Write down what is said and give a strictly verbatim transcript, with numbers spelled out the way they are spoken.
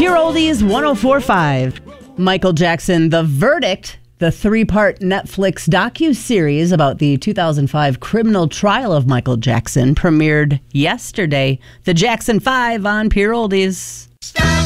Pure Oldies one oh four point five. Michael Jackson, The Verdict, the three-part Netflix docu-series about the two thousand five criminal trial of Michael Jackson, premiered yesterday. The Jackson five on Pure Oldies.